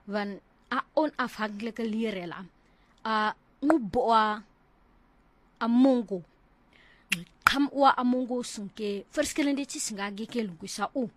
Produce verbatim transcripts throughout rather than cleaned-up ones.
van a onafhankelijke leerrela a nguboa a mongo kam wa a mongo sunke verschillende tisinga geke lungusa u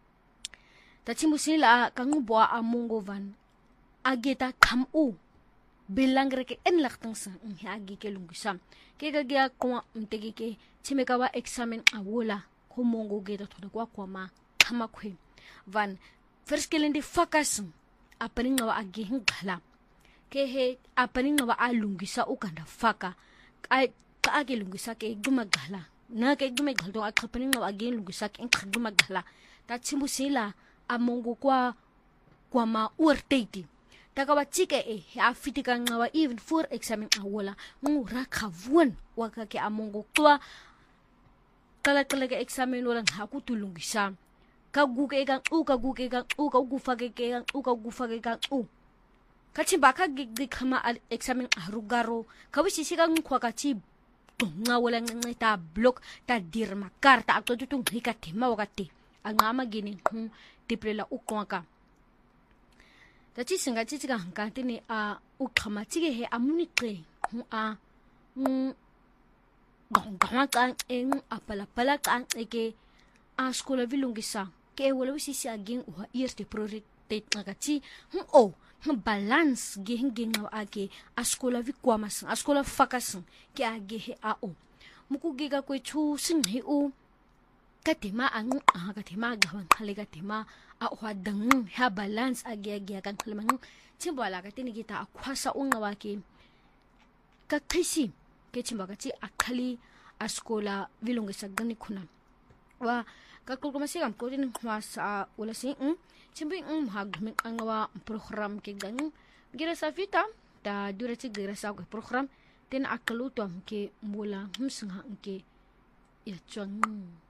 tachimusila ka nguboa a mongo van ageta kam u belangrijk inlichting sa nga geke lungusa kega gya kwa mtegi ke chimekawa examen awula kumongo geta thoda kwa kwama kama kwe van verschillende vakas apaninga wa agihin gala kehe apaninga wa alungisa ukanda faka ka ka age lungisa ke gumagala na ke gumagaldo akapaninga wa agihin lungisa ke gumagala tachimusila amongo kwa kwa ma urteiti takawa chike e afitika ngawa even for examen awula ngura khavun wakake amongo kwa kala kala ke examen wala ngakutulungisa kaguke ka u kaguke ka u kagufake ke u kagufake ka u kachimba ka gikhama examen arugaro kawisisika ngkhwa kachi nga wala nceta block ta dirma karta atotutung hika tema wakati angama gini hu tiplela ukwaka tachi singa chichika hankati ni a ukhama chike he amuniqe hu a ng gangama ka eng apala pala ka eke a skola vilungisa ke wala wisisi aging uha eerste prioriteit ngakachi hu o balance gehing ngaw age a skola vikwamas a skola fakas ke age he a o mukugiga kwe chu sing he u katima ang ah katima gawan khale katima a hwadang ha balance age age kan khalamang chimbala ka tini kita akhwasa unga wake ka khisi ke chimba ka chi akhali a skola vilungisa gani khuna wa kakulkumasi kam ko din hwasa wala si um chimbi um hagmi angwa program ke gang gira sa vita da durati gira sa ko program tin akaluto ke mula humsinga ke ya chang